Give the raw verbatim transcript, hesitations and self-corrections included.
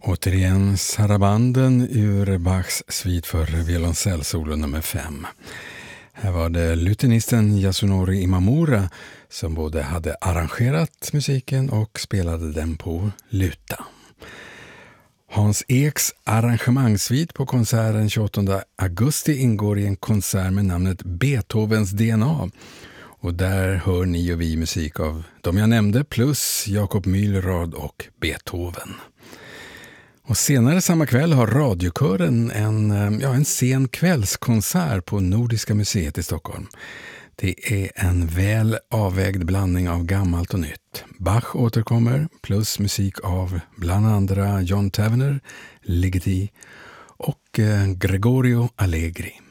Återigen sarabanden ur Bachs svit för violoncellsolo nummer fem. Här var det lutenisten Yasunori Imamura som både hade arrangerat musiken och spelade den på luta. Hans Eks arrangemangssvit på konserten tjugoåttonde augusti ingår i en konsert med namnet Beethovens D N A. Och där hör ni och vi musik av de jag nämnde plus Jakob Mühlrad och Beethoven. Och senare samma kväll har radiokören en, ja, en sen kvällskonsert på Nordiska museet i Stockholm. Det är en väl avvägd blandning av gammalt och nytt. Bach återkommer plus musik av bland andra John Tavener, Ligeti och Gregorio Allegri.